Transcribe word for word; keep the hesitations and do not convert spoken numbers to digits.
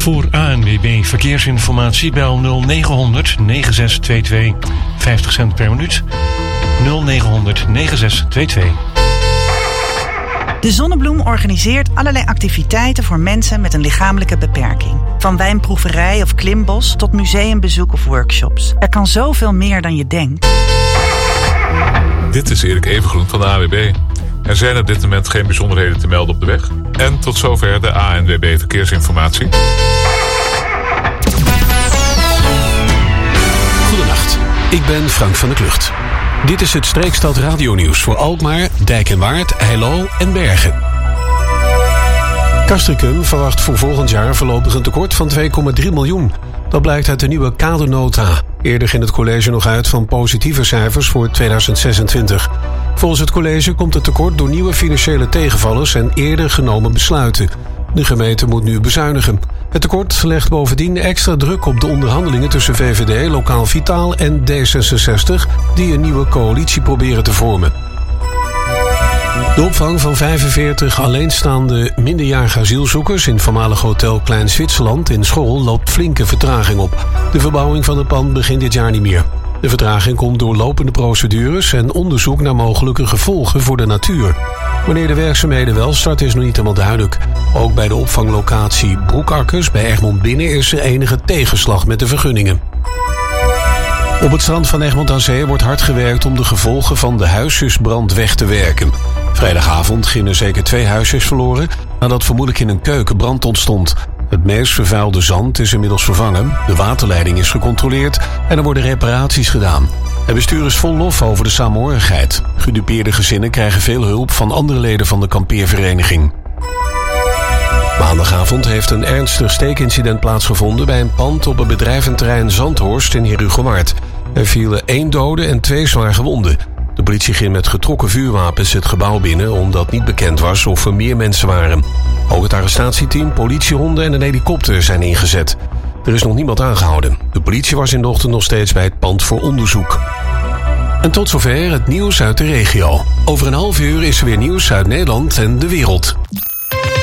Voor A N W B Verkeersinformatie bel nul negen negen zes twee twee. vijftig cent per minuut. nul negen negen zes twee twee. De Zonnebloem organiseert allerlei activiteiten voor mensen met een lichamelijke beperking. Van wijnproeverij of klimbos tot museumbezoek of workshops. Er kan zoveel meer dan je denkt. Dit is Erik Evengroen van de A N W B. Er zijn op dit moment geen bijzonderheden te melden op de weg. En tot zover de A N W B Verkeersinformatie. Goedenacht, ik ben Frank van der Klucht. Dit is het Streekstad radionieuws voor Alkmaar, Dijk en Waard, Heilo en Bergen. Castricum verwacht voor volgend jaar voorlopig een tekort van twee komma drie miljoen. Dat blijkt uit de nieuwe kadernota. Eerder ging het college nog uit van positieve cijfers voor tweeduizend zesentwintig. Volgens het college komt het tekort door nieuwe financiële tegenvallers en eerder genomen besluiten. De gemeente moet nu bezuinigen. Het tekort legt bovendien extra druk op de onderhandelingen tussen V V D, Lokaal Vitaal en D zesenzestig... die een nieuwe coalitie proberen te vormen. De opvang van vijfenveertig alleenstaande minderjarige asielzoekers in voormalig hotel Klein Zwitserland in School loopt flinke vertraging op. De verbouwing van het pand begint dit jaar niet meer. De vertraging komt door lopende procedures en onderzoek naar mogelijke gevolgen voor de natuur. Wanneer de werkzaamheden wel starten is nog niet helemaal duidelijk. Ook bij de opvanglocatie Broekakkers bij Egmond Binnen is er enige tegenslag met de vergunningen. Op het strand van Egmond aan Zee wordt hard gewerkt om de gevolgen van de huisjesbrand weg te werken. Vrijdagavond gingen zeker twee huisjes verloren nadat vermoedelijk in een keuken brand ontstond. Het meest vervuilde zand is inmiddels vervangen, de waterleiding is gecontroleerd en er worden reparaties gedaan. Het bestuur is vol lof over de saamhorigheid. Gedupeerde gezinnen krijgen veel hulp van andere leden van de kampeervereniging. Maandagavond heeft een ernstig steekincident plaatsgevonden bij een pand op het bedrijventerrein Zandhorst in Herugewaard. Er vielen één dode en twee zwaar gewonden. De politie ging met getrokken vuurwapens het gebouw binnen omdat niet bekend was of er meer mensen waren. Ook het arrestatieteam, politiehonden en een helikopter zijn ingezet. Er is nog niemand aangehouden. De politie was in de ochtend nog steeds bij het pand voor onderzoek. En tot zover het nieuws uit de regio. Over een half uur is er weer nieuws uit Nederland en de wereld.